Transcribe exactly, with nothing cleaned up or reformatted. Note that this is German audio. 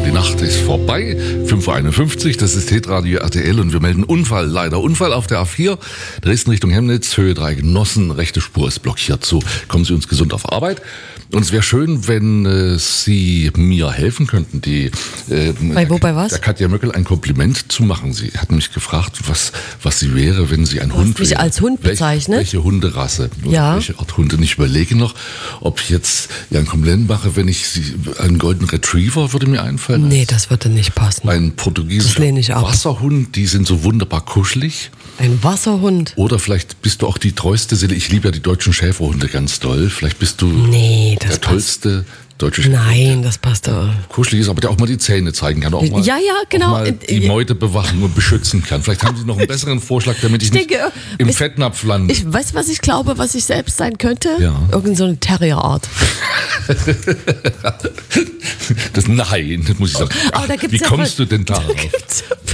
die Nacht ist vorbei. fünf Uhr einundfünfzig, das ist Hitradio R T L und wir melden Unfall, leider Unfall auf der A vier. Dresden Richtung Chemnitz, Höhe drei Genossen, rechte Spur ist blockiert. So kommen Sie uns gesund auf Arbeit. Und es wäre schön, wenn äh, Sie mir helfen könnten, die äh, bei wo, bei was? der Katja Möckel ein Kompliment zu machen. Sie hat mich gefragt, was, was sie wäre, wenn sie ein du Hund hast mich wäre. als Hund bezeichnet? Welche, welche Hunderasse? Ja. Welche Art Hunde? Und ich überlege noch, ob ich jetzt ja ein Kompliment mache, wenn ich sie, einen Golden Retriever würde mir einfallen. Nee, das würde nicht passen. Ein portugiesischer Das lehne ich ab. Wasserhund, die sind so wunderbar kuschelig. Ein Wasserhund? Oder vielleicht bist du auch die treueste Seele. Ich liebe ja die deutschen Schäferhunde ganz doll. Vielleicht bist du Nee, das der passt. tollste deutsche Schäferhund. Nein, das passt doch. Kuschelig ist, aber der auch mal die Zähne zeigen kann. Auch mal, Ja, ja, genau. Auch mal die Meute bewachen und beschützen kann. Vielleicht haben Sie noch einen besseren Vorschlag, damit ich, Ich nicht denke, im ich- Fettnapf lande. Ich weiß, was ich glaube, was ich selbst sein könnte? Ja. Irgend so eine Terrierart. Das, nein, das muss ich sagen. Aber da Ach, gibt's wie ja kommst voll- du denn darauf? Da gibt's ja